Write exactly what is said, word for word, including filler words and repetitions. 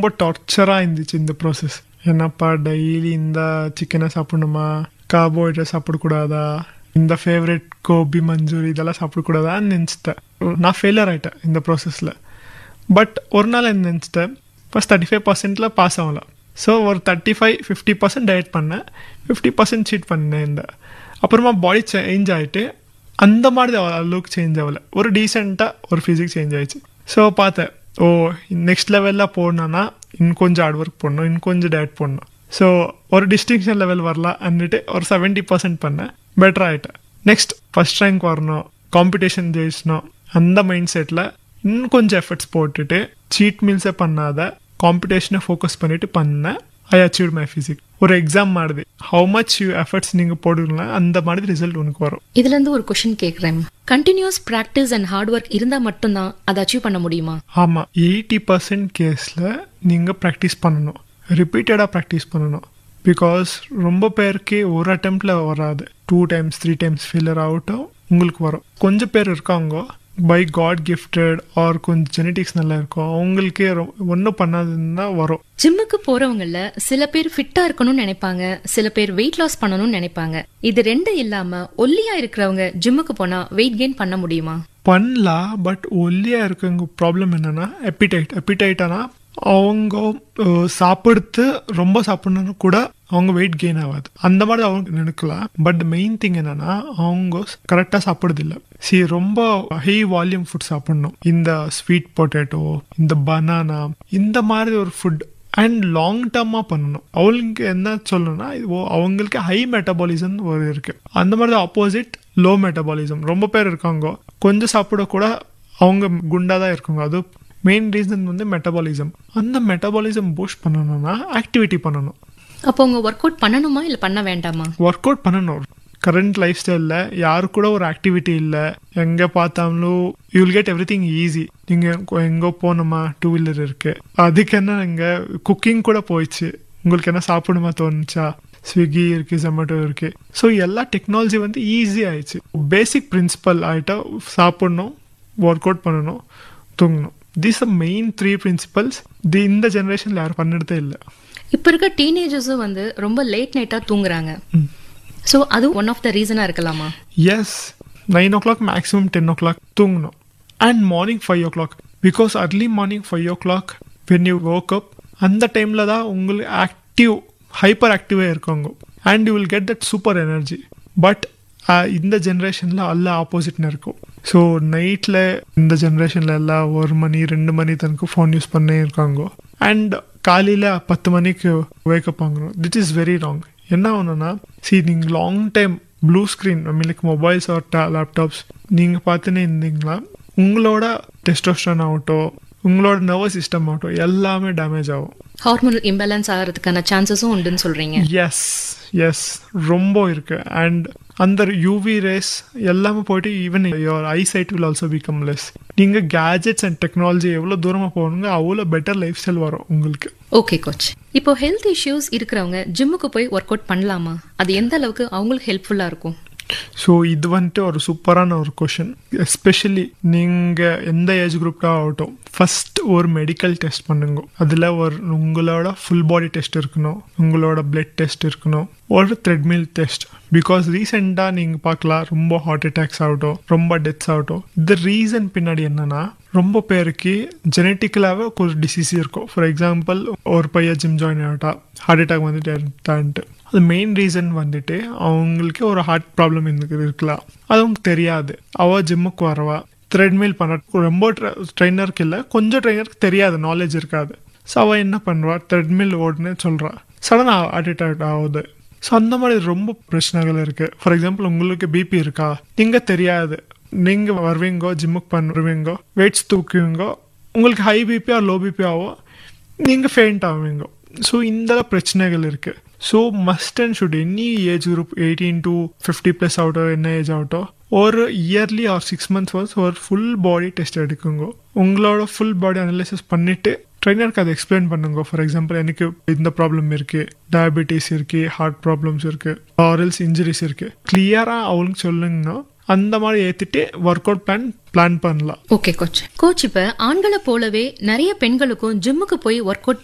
ரொம்ப டார்ச்சராக இருந்துச்சு இந்த ப்ராசஸ். என்னப்பா டெய்லி இந்த சிக்கனை சாப்பிடணுமா, கார்போஹைட்ரேட் சாப்பிடக்கூடாதா, இந்த ஃபேவரட் கோபி மஞ்சூரி இதெல்லாம் சாப்பிடக்கூடாதான்னு நினச்சிட்டேன். நான் ஃபெயிலியர் ஆகிட்டேன் இந்த ப்ராசஸில். பட் ஒரு நாள் என்ன நினச்சிட்டேன், ஃபஸ்ட் தேர்ட்டி ஃபைவ் பர்சன்டில் பாஸ் ஆகலாம். ஸோ ஒரு thirty five fifty percent diet பண்ணேன், ஃபிஃப்டி பர்சன்ட் சீட் பண்ணேன். இந்த அப்புறமா பாடி சேஞ்ச் ஆகிட்டு அந்த மாதிரி அளவுக்கு சேஞ்ச் ஆகலை, ஒரு டீசெண்டாக ஒரு ஃபிசிக் சேஞ்ச் ஆகிடுச்சு. ஸோ பார்த்தேன், ஓ நெக்ஸ்ட் லெவலில் போடணுன்னா இன்னும் கொஞ்சம் ஹார்ட் ஒர்க் பண்ணணும், இன்னும் கொஞ்சம் டயட் பண்ணணும். ஸோ ஒரு டிஸ்டிங்ஷன் லெவல் வரலாம் அன்னிட்டு ஒரு செவன்ட்டி பர்சன்ட் பண்ணேன், பெட்டர் ஆகிட்டேன். நெக்ஸ்ட் ஃபஸ்ட் ரேங்க் வரணும், காம்படிஷன் ஜெயிச்சணும், அந்த மைண்ட் செட்டில் இன்னும் கொஞ்சம் எஃபர்ட்ஸ் போட்டுட்டு சீட் மீல்ஸே பண்ணாத காம்படிஷனை ஃபோக்கஸ் பண்ணிட்டு பண்ணேன். ஐ அச்சீவ் மை ஃபிசிக். ஒரு எக்ஸாம் மாதிரி ஹவு மச் யூ எஃபர்ட்ஸ் நீங்கள் போடுங்களா அந்த மாதிரி ரிசல்ட் உனக்கு வரும். இதுல இருந்து ஒரு கொஸ்டின் கேட்குறேன், continuous practice and hard work இருந்தால் மட்டும்தான் அதை அச்சீவ் பண்ண முடியுமா? ஆமாம், எயிட்டி பர்சன்ட் கேஸில் நீங்கள் ப்ராக்டிஸ் பண்ணணும், ரிப்பீட்டடாக ப்ராக்டிஸ் பண்ணணும். பிகாஸ் ரொம்ப பேருக்கு ஒரு அட்டெம்ப்டில் வராது, two times three times failure ஆகட்டும் உங்களுக்கு வரும். கொஞ்சம் பேர் இருக்காங்க பை காட் கிஃப்டட் ஆர் கொஞ்சம் ஜெனட்டிக்ஸ் நல்லா இருக்கும், அவங்களுக்கே ஒன்றும் பண்ணாதுன்னா வரும். ஜிம்முக்கு போறவங்கள சில பேர் ஃபிட்டா இருக்கணும்னு நினைப்பாங்க, சில பேர் வெயிட் லாஸ் பண்ணணும்னு நினைப்பாங்க. இது ரெண்டு இல்லாம ஒல்லியா இருக்கிறவங்க ஜிம்முக்கு போனா வெயிட் கெயின் பண்ண முடியுமா? பண்ணலாம், பட் ஒல்லியா இருக்கவங்க ப்ராப்ளம் என்னன்னா எப்பிடைட். எப்பிடைட்டானா அவங்க சாப்பிடுத்து ரொம்ப சாப்பிடணும்னு கூட அவங்க வெயிட் கெயின் ஆகாது, அந்த மாதிரி அவங்க நினைக்கலாம். பட் மெயின் திங் என்னன்னா அவங்க கரெக்டாக சாப்பிடுறது இல்லை. சி ரொம்ப ஹை வால்யூம் ஃபுட் சாப்பிடணும், இந்த ஸ்வீட் பொட்டேட்டோ, இந்த பனானா, இந்த மாதிரி ஒரு ஃபுட் அண்ட் லாங் டர்மா பண்ணணும். அவங்களுக்கு என்ன சொல்லணும்னா அவங்களுக்கு ஹை மெட்டபாலிசம் ஒரு இருக்கு, அந்த மாதிரி ஆப்போசிட் லோ மெட்டபாலிசம். ரொம்ப பேர் இருக்காங்க கொஞ்சம் சாப்பிட கூட அவங்க குண்டா தான் இருக்காங்க. அது மெயின் ரீசன் வந்து மெட்டபாலிசம். அந்த மெட்டபாலிசம் பூஸ்ட் பண்ணணும்னா ஆக்டிவிட்டி பண்ணணும். அப்போ உங்க ஒர்க் அவுட் பண்ணணுமா இல்லை பண்ண வேண்டாமா? ஒர்க் அவுட் பண்ணணும். கரண்ட் லைஃப் ஸ்டைலில் யாரு கூட ஒரு ஆக்டிவிட்டி இல்லை, எங்கே பார்த்தாலும் you will get every thing easy. நீங்கள் எங்கே போகணுமா, டூ வீலர் இருக்கு, அதுக்கு என்ன நீங்கள் குக்கிங் கூட போயிடுச்சு, உங்களுக்கு என்ன சாப்பிடணுமா தோணுச்சா, ஸ்விக்கி இருக்கு, ஜொமேட்டோ இருக்கு. ஸோ எல்லா டெக்னாலஜி வந்து ஈஸி ஆயிடுச்சு. பேசிக் பிரின்சிபல் ஆகிட்டா சாப்பிடணும், ஒர்க் அவுட் பண்ணணும், தூங்கணும். These are main three principles. தி இந்த ஜெனரேஷன்ல யாரும் பண்ணிட்டே இல்லை. இப்போ இருக்க டீனேஜர்ஸும் வந்து ரொம்ப லேட் நைட்டா தூங்குறாங்க. ஸோ அது ஒன் ஆஃப் த ரீசனா இருக்கலாமா? எஸ், நைன் ஓ கிளாக் மேக்ஸிமம் டென் ஓ கிளாக் தூங்கணும். And morning five O clock, because அர்லி morning five O clock when you work up, அந்த டைம்ல தான் உங்களுக்கு ஆக்டிவ் ஹைப்பர் ஆக்டிவாக இருக்காங்க and you will get that super energy. But இந்த ஜென்ரேஷனில் எல்லாம் ஆப்போசிட்னு இருக்கும். ஸோ நைட்டில் இந்த ஜென்ரேஷனில் எல்லாம் ஒரு மணி ரெண்டு மணி தனக்கு ஃபோன் யூஸ் பண்ணே இருக்காங்க அண்ட் காலையில் பத்து மணிக்கு வேக்கப் ஆகணும். திட் இஸ் வெரி ராங். என்ன ஆகணும்னா, சி நீங்கள் long time blue screen like mobiles R laptops நீங்கள் பார்த்துன்னே இருந்தீங்களா, உங்களோட டெஸ்டோஸ்டரான் ஆகட்டும், உங்களோட நர்வஸ் சிஸ்டம் ஆகட்டும் எல்லாமே டேமேஜ் ஆகும். ஹார்மோனல் இம்பேலன்ஸ் ஆகிறதுக்கான சான்சஸும் உண்டுன்னு சொல்றீங்க? எஸ் எஸ், ரொம்ப இருக்கு. அண்ட் அந்த யூவி ரேஸ் எல்லாமே போயிட்டு even your I said will also become less. நீங்க கேஜெட்ஸ் அண்ட் டெக்னாலஜி எவ்வளவு தூரமா போகணுங்க அவ்வளோ பெட்டர் லைஃப் ஸ்டைல் வரும் உங்களுக்கு. ஓகே கோச், இப்போ ஹெல்த் இஷ்யூஸ் இருக்கிறவங்க ஜிம்முக்கு போய் ஒர்க் அவுட் பண்ணலாமா? அது எந்த அளவுக்கு அவங்களுக்கு ஹெல்ப்ஃபுல்லா இருக்கும்? ஸோ இது வந்துட்டு ஒரு சூப்பரான ஒரு கொஷின். எஸ்பெஷலி நீங்கள் எந்த ஏஜ் குரூப்டாக ஆகட்டும், ஃபர்ஸ்ட் ஒரு மெடிக்கல் டெஸ்ட் பண்ணுங்க. அதில் ஒரு உங்களோட ஃபுல் பாடி டெஸ்ட் இருக்கணும், உங்களோட பிளட் டெஸ்ட் இருக்கணும், ஒரு த்ரெட்மில் டெஸ்ட். பிகாஸ் ரீசெண்டாக நீங்கள் பார்க்கலாம் ரொம்ப ஹார்ட் அட்டாக்ஸ் ஆகட்டும், ரொம்ப டெத்ஸ் ஆகட்டும். இந்த ரீசன் பின்னாடி என்னன்னா, ரொம்ப பேருக்கு ஜெனட்டிக்கலாகவே ஒரு டிசீஸ் இருக்கும். ஃபார் எக்ஸாம்பிள் ஒரு பையன் ஜிம் ஜாயின் ஆகிட்டா ஹார்ட் அட்டாக் வந்துட்டு இறந்துட்டான்ட்டு. அது மெயின் ரீசன் வந்துட்டு அவங்களுக்கு ஒரு ஹார்ட் ப்ராப்ளம் இருக்கலாம், அது அவங்களுக்கு தெரியாது. அவ ஜிம்முக்கு வரவா த்ரெட்மில் பண்ண ரொம்ப ட்ரைனருக்கு இல்லை, கொஞ்சம் ட்ரைனருக்கு தெரியாது, நாலேஜ் இருக்காது. ஸோ அவள் என்ன பண்ணுவா, த்ரெட்மில் ஓடுன்னு சொல்கிறா, சடனாக ஹார்ட் அட்டாக் ஆகுது. ஸோ அந்த மாதிரி ரொம்ப பிரச்சனைகள் இருக்குது. ஃபார் எக்ஸாம்பிள் உங்களுக்கு பிபி இருக்கா, நீங்கள் தெரியாது, நீங்கள் வருவீங்கோ ஜிம்முக்கு பண்ணுவீங்கோ, வெயிட்ஸ் தூக்குவீங்கோ, உங்களுக்கு high BP R low BP ஆகும், நீங்கள் ஃபெயிண்ட் ஆவீங்க. ஸோ இந்த பிரச்சனைகள் இருக்குது. So must and should any age group eighteen to fifty plus ஆகட்டும், என்ன ஏஜ் ஆகட்டும், ஒரு yearly R six months once ஒரு ஃபுல் பாடி டெஸ்ட் எடுக்குங்க. உங்களோட ஃபுல் பாடி அனலைசிஸ் பண்ணிவிட்டு ட்ரைனருக்கு அதை எக்ஸ்பிளைன் பண்ணுங்க. ஃபார் எக்ஸாம்பிள் எனக்கு இந்த ப்ராப்ளம் இருக்குது, டயபெட்டிஸ் இருக்குது, ஹார்ட் ப்ராப்ளம்ஸ் இருக்குது, ஆரல்ஸ் இன்ஜுரிஸ் இருக்குது, கிளியராக அவங்களுக்கு சொல்லுங்கன்னா அந்த மாதிரி ஏற்றிட்டு ஒர்க் அவுட் பிளான் பிளான் பண்ணலாம். Okay coach. கோச், இப்போ ஆண்களை போலவே நிறைய பெண்களுக்கும் ஜிம்முக்கு போய் ஒர்க் அவுட்